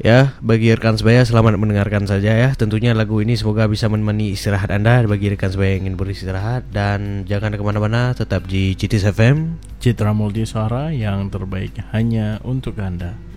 Ya, bagi rekan sebaya selamat mendengarkan saja ya. Tentunya lagu ini semoga bisa menemani istirahat Anda bagi rekan sebaya yang ingin beristirahat. Dan jangan kemana-mana, tetap di Citis FM, Citra Multi Suara yang terbaik hanya untuk Anda.